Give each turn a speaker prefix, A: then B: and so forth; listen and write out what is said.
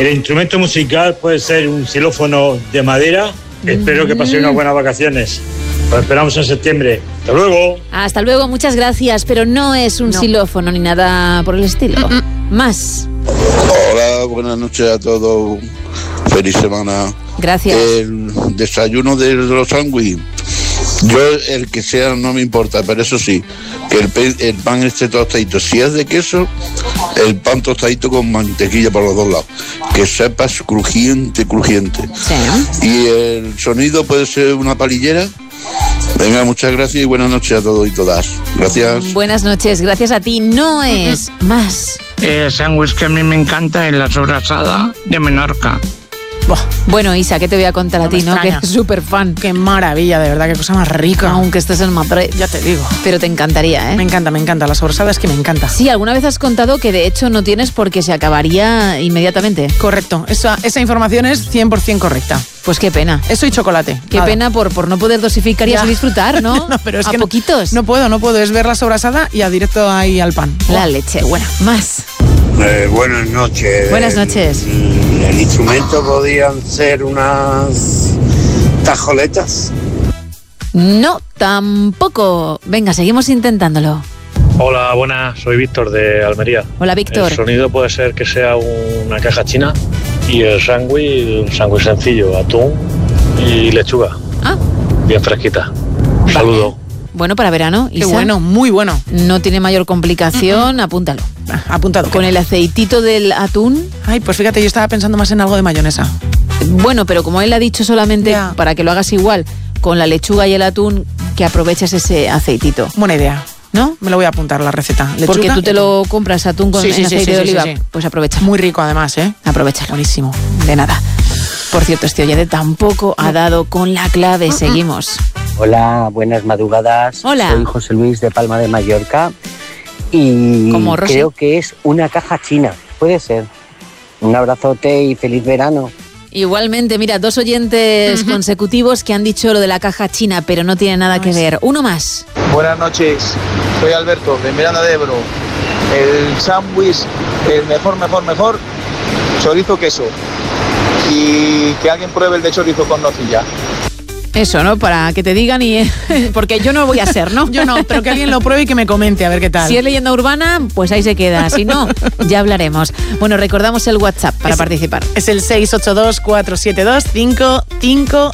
A: El instrumento musical puede ser un xilófono de madera. Espero que paséis unas buenas vacaciones. Lo esperamos en septiembre. ¡Hasta luego!
B: Hasta luego, muchas gracias, pero no es un xilófono ni nada por el estilo. Más.
C: Hola, buenas noches a todos. Feliz semana.
B: Gracias.
C: El desayuno de los sándwiches. Yo, el que sea, no me importa, pero eso sí, que el pan esté tostadito. Si es de queso, el pan tostadito con mantequilla por los dos lados. Que sepas crujiente.
B: Sí.
C: Y el sonido puede ser una palillera. Venga, muchas gracias y buenas noches a todos y todas. Gracias.
B: Buenas noches, gracias a ti. No es más.
D: El sándwich que a mí me encanta es la sobrasada de Menorca.
B: Bueno, Isa, ¿qué te voy a contar a ti, no? Que eres súper fan.
E: Qué maravilla, de verdad, qué cosa más rica.
B: Aunque estés en Madrid.
E: Ya te digo.
B: Pero te encantaría, ¿eh?
E: Me encanta. La sobrasada es que me encanta.
B: Sí, alguna vez has contado que de hecho no tienes porque se acabaría inmediatamente.
E: Correcto. Esa información es 100% correcta.
B: Pues qué pena.
E: Eso y chocolate.
B: Qué pena por no poder dosificar y así disfrutar, ¿no?
E: No, pero es
B: a
E: que
B: poquitos.
E: No puedo. Es ver la sobrasada y a directo ahí al pan.
B: La leche, buena. Más.
F: Buenas noches.
B: Buenas noches.
F: ¿El instrumento podían ser unas tajoletas?
B: No, tampoco. Venga, seguimos intentándolo.
G: Hola, buenas, soy Víctor de Almería.
B: Hola, Víctor.
G: El sonido puede ser que sea una caja china y el sándwich, un sándwich sencillo, atún y lechuga. Bien fresquita. Un saludo.
B: Bueno, para verano, Isa.
E: Qué bueno, muy bueno.
B: No tiene mayor complicación, apúntalo.
E: Apuntado.
B: Con el aceitito del atún.
E: Ay, pues fíjate, yo estaba pensando más en algo de mayonesa.
B: Bueno, pero como él ha dicho solamente para que lo hagas igual, con la lechuga y el atún, que aproveches ese aceitito.
E: Buena idea.
B: ¿No?
E: Me lo voy a apuntar la receta. Lechuga,
B: porque tú te lo compras atún con aceite de oliva. Sí. Pues aprovecha.
E: Muy rico además, ¿eh?
B: Aprovecha.
E: Buenísimo.
B: De nada. Por cierto, este oyente tampoco ha dado con la clave. Seguimos.
H: Hola, buenas madrugadas.
B: Hola.
H: Soy José Luis de Palma de Mallorca y creo que es una caja china. Puede ser. Un abrazote y feliz verano.
B: Igualmente, mira, 2 oyentes consecutivos que han dicho lo de la caja china, pero no tiene nada que ver. Uno más.
I: Buenas noches, soy Alberto de Miranda de Ebro. El sándwich, el mejor, chorizo queso. Y que alguien pruebe el de chorizo con nocilla.
B: Eso, ¿no? Para que te digan y... Porque yo no voy a ser, ¿no?
E: Yo no, pero que alguien lo pruebe y que me comente a ver qué tal.
B: Si es leyenda urbana, pues ahí se queda. Si no, ya hablaremos. Bueno, recordamos el WhatsApp para participar.
E: Es el 682-472-555.